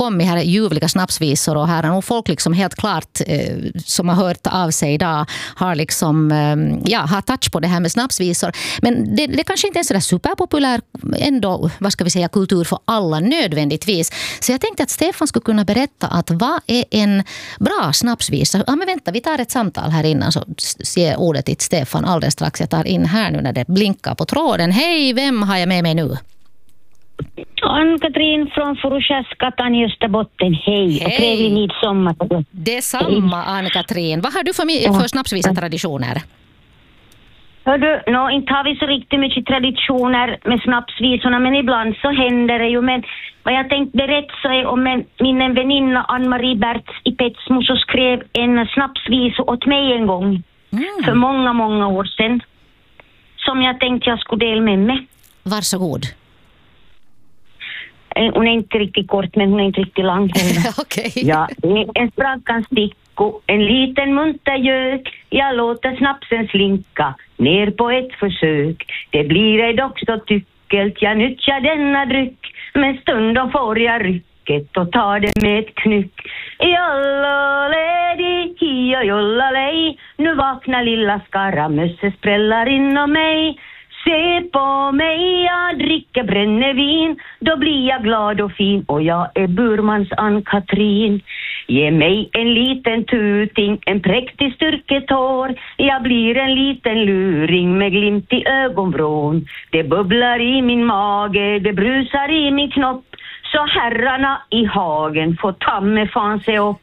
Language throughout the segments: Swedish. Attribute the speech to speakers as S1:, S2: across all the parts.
S1: kommit här ljuvliga snapsvisor och här har nog folk liksom helt klart som har hört av sig idag har liksom har touch på det här med snapsvisor. Men det kanske inte är så där superpopulär ändå, vad ska vi säga, kultur för alla nödvändigtvis. Så jag tänkte att Stefan skulle kunna berätta att vad är en bra snapsvisa? Ja, men vänta, vi tar ett samtal här innan så ser ordet till Stefan alldeles strax. Jag tar in här nu när det blinkar på tråden. Hej, vem har jag med mig nu?
S2: Ann-Katrin från Furushasgatan i Österbotten. Hej. Och trevlig midsommar.
S1: Detsamma, Ann-Katrin. Vad har du för snapsvisa traditioner?
S2: Hördu, inte har vi så riktigt mycket traditioner med snapsvisorna, men ibland så händer det ju. Men vad jag tänkte berätta så är om min väninna Ann-Marie Berts i Petsmo så skrev en snapsvisa åt mig en gång. För många, många år sedan. Som jag tänkte jag skulle dela med mig.
S1: Varsågod.
S2: Hon är inte riktigt kort, men hon är inte riktigt lång.
S1: Okej.
S2: Ja, en sprackan sticko, en liten muntergök. Jag låter snapsen slinka ner på ett försök. Det blir ej dock så tyckelt, jag nyttjar denna dryck. Men stundom får jag rycket och tar det med ett knyck. Jollaledi, hia jollalej. Nu vaknar lilla skara, mösses sprällar inom mig. Se på mig, jag dricker brännevin. Då blir jag glad och fin och jag är Burmans Ann-Katrin. Ge mig en liten tuting, en präktig styrketår. Jag blir en liten luring med glimt i ögonvrån. Det bubblar i min mage, det brusar i min knopp. Så herrarna i hagen får ta med fan sig upp.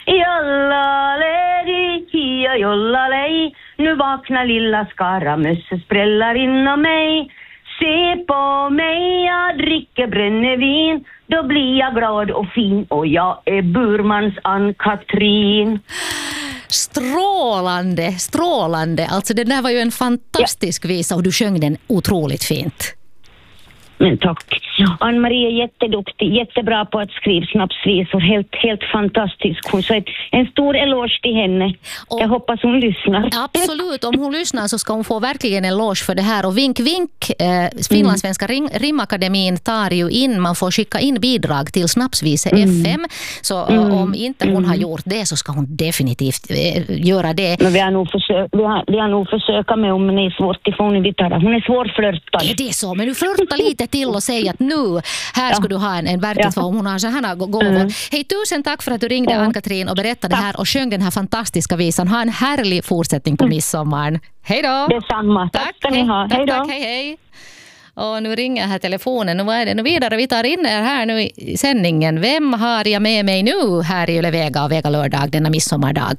S2: Jollaledi, hia jollalej. Nu vaknar lilla skara, mösses sprällar inom mig. Se på mig, jag dricker brännevin. Då blir jag glad och fin och jag är Burmans Ann-Katrin.
S1: Strålande, strålande. Alltså det där var ju en fantastisk visa och du sjöng den otroligt fint.
S2: Men tack. Ann-Marie är jätteduktig, jättebra på att skriva snapsvisor. Helt fantastisk. Hon säger en stor eloge till henne. Jag hoppas hon lyssnar.
S1: Absolut, om hon lyssnar så ska hon få verkligen en eloge för det här. Och vink, Finlandssvenska Rimakademin tar ju in, man får skicka in bidrag till Snapsvise FM. Så om inte hon har gjort det så ska hon definitivt göra det.
S2: Men vi har nog försökt med om det är svårt till hon är svårflörtad.
S1: Är det så? Men du flörtar lite till och säger att nu, här ska du ha en verkligt för hon har så här gåvor. Hej, tusen tack för att du ringde Ann-Katrin och berättade här och sjöng den här fantastiska visan. Ha en härlig fortsättning på midsommaren. Hej då!
S2: Detsamma. Tack ska ni ha. Hej då!
S1: Tack, hej. Och nu ringer här telefonen. Nu är det nu vidare. Vi tar in er här nu i sändningen. Vem har jag med mig nu här i Ylevega och Vega lördag denna midsommardag?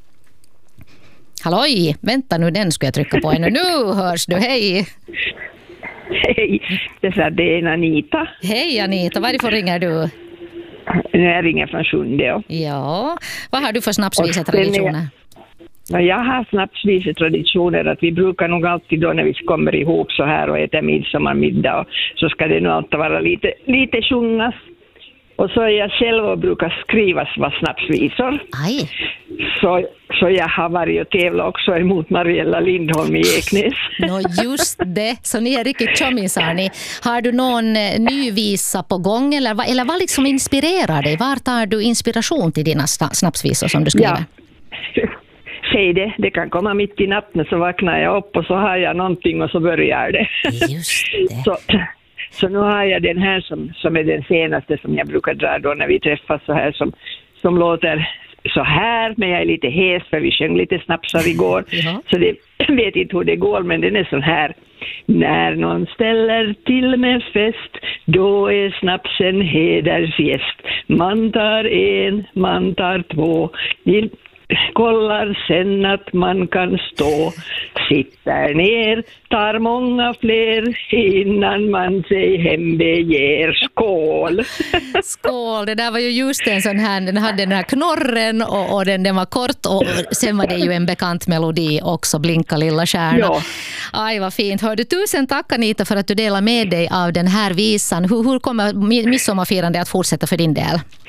S1: Halloj! Vänta nu, den ska jag trycka på ännu. Nu hörs du, hej!
S3: Hej, det är Anita.
S1: Hej Anita, varifrån ringer du?
S3: Jag ringer från Sjunde.
S1: Ja, vad har du för snapsvisa traditioner?
S3: Jag har snapsvisa traditioner att vi brukar nog alltid då när vi kommer ihop så här och äter midsommarmiddag så ska det nog alltid vara lite sjungas. Och så är jag själv och brukar skriva snapsvisor.
S1: Aj.
S3: Så jag har varit och tävlat också emot Mariella Lindholm i Eknäs.
S1: Just det, så ni är riktigt tjommisar ni. Har du någon ny visa på gång eller vad liksom inspirerar dig? Var tar du inspiration till dina snapsvisor som du skriver?
S3: Ja. Säg det kan komma mitt i natten så vaknar jag upp och så har jag någonting och så börjar det.
S1: Just det.
S3: Så nu har jag den här som är den senaste som jag brukar dra då när vi träffas så här som låter så här, men jag är lite hes för vi sjöng lite snapsar igår. Så det vet inte hur det går, men den är så här. När någon ställer till med fest, då är snapsen hedersgäst. Man tar en, man tar två, kollar sen att man kan stå, sitter ner, tar många fler innan man sig hembeger. Skål! Skål,
S1: det där var ju just en sån här, den hade den här knorren och den var kort och sen var det ju en bekant melodi också, Blinka lilla stjärna. Ja. Aj, vad fint. Hörde, tusen tack Anita för att du delar med dig av den här visan. Hur kommer midsommarfirande att fortsätta för din del?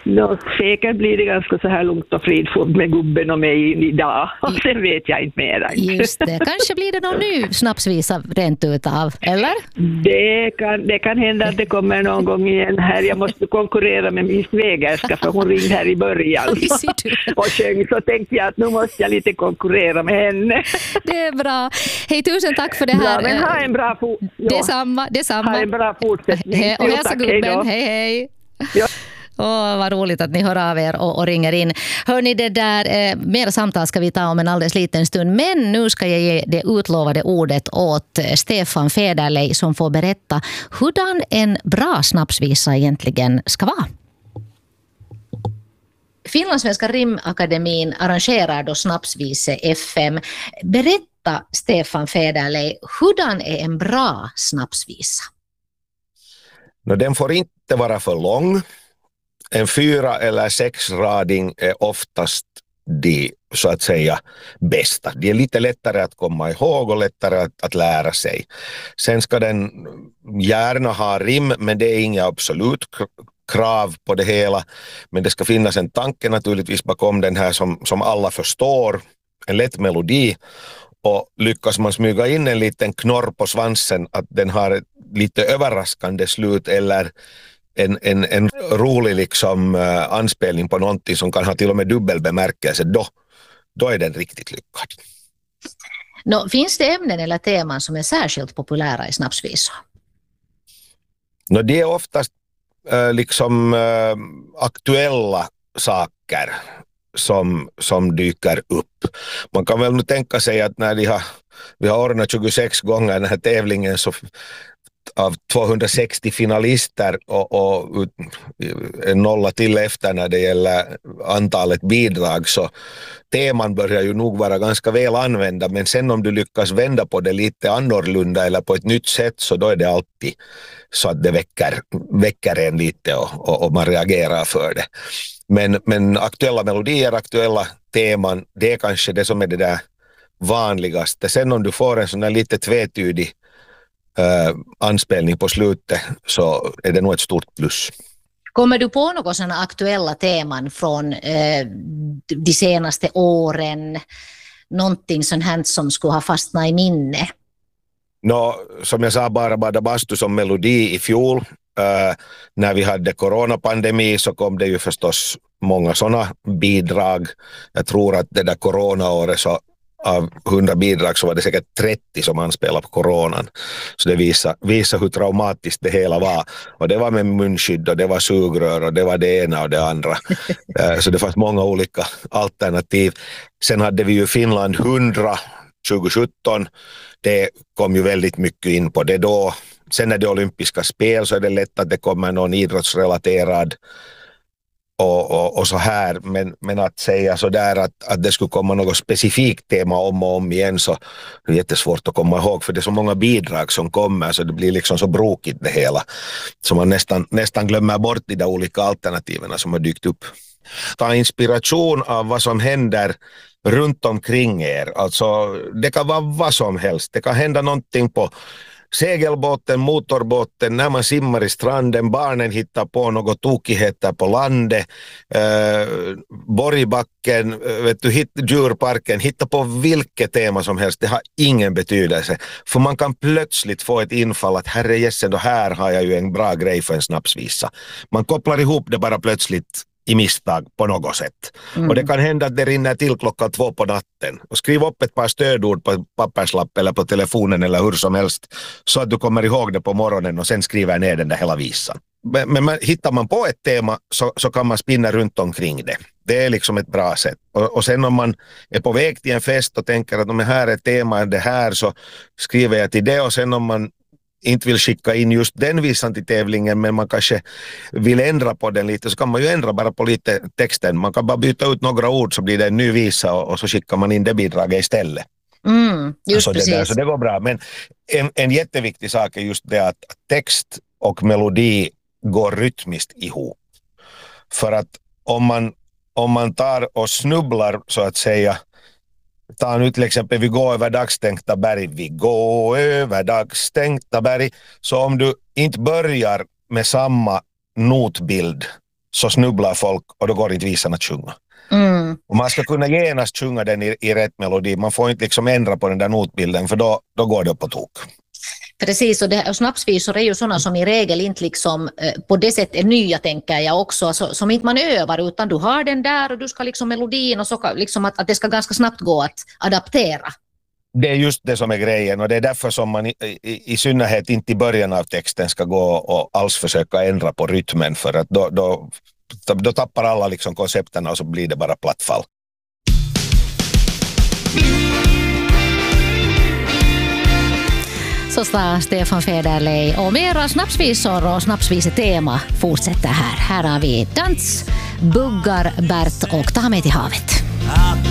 S3: Säkert blir det ganska så här lugnt och fridfullt med gubben och mig idag. Och sen vet jag inte mer.
S1: Just det. Kanske blir det någon ny snapsvisa rent utav, eller?
S3: Det kan hända att det kommer någon gång igen här. Jag måste konkurrera med min svägerska för hon ringde här i början. Och sjöng, så tänkte jag att nu måste jag lite konkurrera med henne.
S1: Det är bra. Hej, tusen tack för det här.
S3: Bra, men ha en bra
S1: Detsamma.
S3: Ha en bra fortsättning.
S1: Och hälsa gubben. Hej.
S3: Ja.
S1: Vad roligt att ni hör av er och ringer in. Hör ni det där, mer samtal ska vi ta om en alldeles liten stund. Men nu ska jag ge det utlovade ordet åt Stefan Federley som får berätta hurdan en bra snapsvisa egentligen ska vara. Finlandssvenska Rimakademin arrangerar då Snapsvise FM. Berätta, Stefan Federley, hurdan är en bra snapsvisa?
S4: Den får inte vara för lång. En 4 eller 6 rading är oftast de, så att säga, bästa. De är lite lättare att komma ihåg och lättare att lära sig. Sen ska den gärna ha rim, men det är inga absolut krav på det hela. Men det ska finnas en tanke naturligtvis bakom den här som alla förstår. En lätt melodi. Och lyckas man smyga in en liten knorr på svansen, att den har ett lite överraskande slut eller en rolig liksom anspelning på någonting som kan ha till och med dubbelbemärkelse, då är den riktigt lyckad.
S1: Finns det ämnen eller teman som är särskilt populära i snapsvisor?
S4: Det är oftast aktuella saker som dyker upp. Man kan väl nu tänka sig att när vi har ordnat 26 gånger den här tävlingen, så av 260 finalister och en nolla till efter när det gäller antalet bidrag, så teman börjar ju nog vara ganska väl använda, men sen om du lyckas vända på det lite annorlunda eller på ett nytt sätt, så då är det alltid så att det väcker en lite och man reagerar för det. Men aktuella melodier, aktuella teman, det är kanske det som är det där vanligaste. Sen om du får en sån där lite tvetydig anspelning på slutet, så är det nog ett stort plus.
S1: Kommer du på några sådana aktuella teman från de senaste åren? Någonting sånt här som skulle ha fastnat i minne?
S4: Som jag sa, bara Badabastu som melodi i fjol. När vi hade coronapandemi så kom det ju förstås många sådana bidrag. Jag tror att det där coronaåret, så av 100 bidrag så var det säkert 30 som anspelade på coronan. Så det visar hur traumatiskt det hela var. Och det var med munskydd och det var sugrör och det var det ena och det andra. Så det fanns många olika alternativ. Sen hade vi ju Finland 100 2017. Det kom ju väldigt mycket in på det då. Sen när det är olympiska spel så är det lätt att det kommer någon idrottsrelaterad och så här, men att säga så där att det skulle komma något specifikt tema om och om igen, så det är jättesvårt att komma ihåg, för det är så många bidrag som kommer, så det blir liksom så brokigt det hela, så man nästan glömmer bort de där olika alternativen som har dykt upp. Ta inspiration av vad som händer runt omkring er, alltså det kan vara vad som helst, det kan hända någonting på segelbåten, motorbåten, när man simmar i stranden, barnen hittar på något tokigheter på landet, Borgbacken, djurparken, hitta på vilket tema som helst, det har ingen betydelse. För man kan plötsligt få ett infall att herrejessen, då här har jag ju en bra grej för en snapsvisa. Man kopplar ihop det bara plötsligt i misstag på något sätt. Och det kan hända att det rinner till 2:00 på natten. Och skriv upp ett par stödord på papperslapp eller på telefonen eller hur som helst, så att du kommer ihåg det på morgonen och sen skriver ner den där hela visan. Men hittar man på ett tema så kan man spinna runt omkring det. Det är liksom ett bra sätt. Och sen om man är på väg till en fest och tänker att om det här är tema, det här, så skriver jag till det. Och sen om man inte vill skicka in just den visan till tävlingen, men man kanske vill ändra på den lite, så kan man ju ändra bara på lite texten. Man kan bara byta ut några ord så blir det en ny visa och så skickar man in det bidraget istället.
S1: Just alltså precis.
S4: Så det går bra. Men en jätteviktig sak är just det att text och melodi går rytmiskt ihop. För att om man tar och snubblar så att säga, ta nu till exempel vi går över dagstänkta berg, vi går över dagstänkta berg. Så om du inte börjar med samma notbild så snubblar folk och då går inte visan att sjunga. Och man ska kunna genast sjunga den i rätt melodi. Man får inte liksom ändra på den där notbilden, för då går det på tok.
S1: Precis, och snapsvisor är ju sådana som i regel inte liksom, på det sättet är nya, tänker jag också, alltså, som inte man övar, utan du har den där och du ska liksom melodin och så liksom att det ska ganska snabbt gå att adaptera.
S4: Det är just det som är grejen, och det är därför som man i synnerhet inte i början av texten ska gå och alls försöka ändra på rytmen, för att då tappar alla liksom koncepterna och så blir det bara plattfall.
S1: Så sa Stefan Federley, och mera snapsvisor och snapsvisetema fortsätter här. Här har vi Dans, Buggar, Bert och Ta mig till havet.